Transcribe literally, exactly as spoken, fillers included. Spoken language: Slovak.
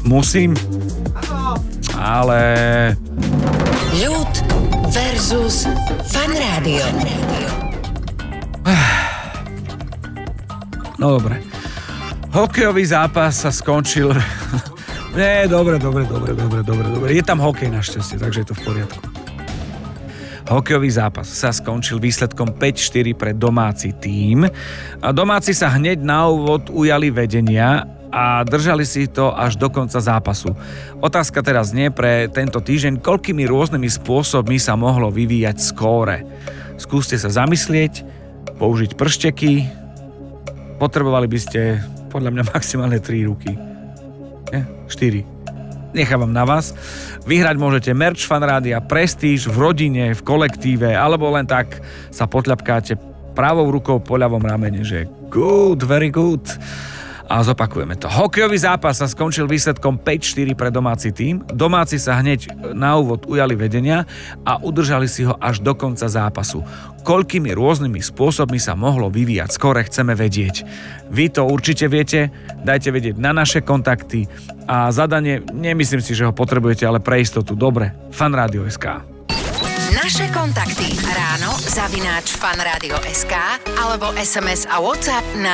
Musím? Ale... Ľud versus Fan Rádio. No dobre. Hokejový zápas sa skončil... Nie, dobre, dobre, dobre, dobre, dobre, dobre. Je tam hokej našťastie, takže je to v poriadku. Hokejový zápas sa skončil výsledkom päť štyri pre domáci tím. A domáci sa hneď na úvod ujali vedenia a držali si to až do konca zápasu. Otázka teraz nie pre tento týždeň, koľkými rôznymi spôsobmi sa mohlo vyvíjať skóre. Skúste sa zamyslieť, použiť pršteky. Potrebovali by ste podľa mňa maximálne tri ruky. Nie? štyri. Nechávam na vás. Vyhrať môžete merch Fan Rádia, prestíž v rodine, v kolektíve, alebo len tak sa potľapkáte pravou rukou po ľavom ramene, že good, very good. A zopakujeme to. Hokejový zápas sa skončil výsledkom päť štyri pre domáci tím. Domáci sa hneď na úvod ujali vedenia a udržali si ho až do konca zápasu. Koľkými rôznymi spôsobmi sa mohlo vyvíjať skóre, chceme vedieť. Vy to určite viete, dajte vedieť na naše kontakty a zadanie, nemyslím si, že ho potrebujete, ale pre istotu, dobre, fanradio bodka es ká. Naše kontakty ráno zavináč fanradio bodka es ká alebo es em es a WhatsApp na